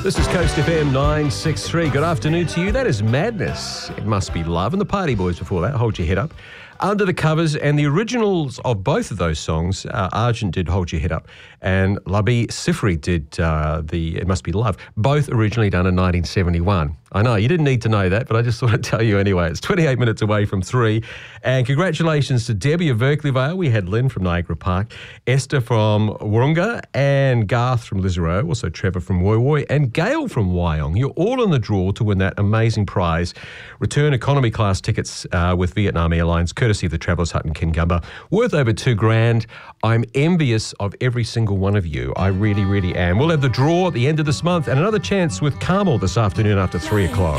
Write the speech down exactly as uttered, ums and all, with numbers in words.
This is Coast F M nine six three. Good afternoon to you. That is Madness. It Must Be Love. And the Party Boys before that, Hold Your Head Up. Under the Covers, and the originals of both of those songs, uh, Argent did Hold Your Head Up and Labi Siffre did uh, the It Must Be Love, both originally done in nineteen seventy-one. I know, you didn't need to know that, but I just thought I'd tell you anyway. It's twenty-eight minutes away from three. And congratulations to Debbie of Berkeley Vale. We had Lynn from Niagara Park, Esther from Wurrunga, and Garth from Lisarow, also Trevor from Woy Woy, and Gail from Wyong. You're all in the draw to win that amazing prize. Return economy class tickets uh, with Vietnam Airlines, courtesy of the Travellers Hut in Kingumba, worth over two grand. I'm envious of every single one of you. I really, really am. We'll have the draw at the end of this month and another chance with Carmel this afternoon after three o'clock.